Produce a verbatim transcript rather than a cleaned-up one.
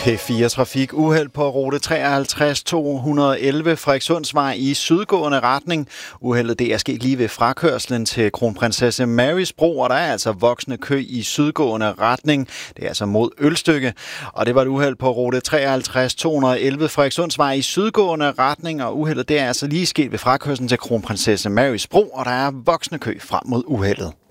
P fire Trafik. Uheld på rute treoghalvtreds to hundrede og elleve Frederikssundsvej i sydgående retning. Uheldet det er sket lige ved frakørslen til Kronprinsesse Marys Bro, og der er altså voksende kø i sydgående retning. Det er altså mod Ølstykke. Og det var et uheld på rute treoghalvtreds to hundrede og elleve Frederikssundsvej i sydgående retning, og uheldet det er altså lige sket ved frakørslen til Kronprinsesse Marys Bro, og der er voksende kø frem mod uheldet.